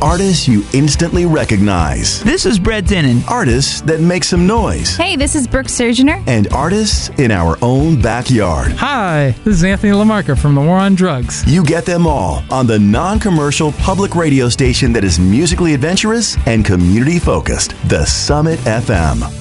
Artists you instantly recognize. This is Brett Dennen. Artists that make some noise. Hey, this is Brooke Surgener. And artists in our own backyard. Hi, this is Anthony LaMarca from The War on Drugs. You get them all on the non-commercial public radio station that is musically adventurous and community-focused, The Summit FM.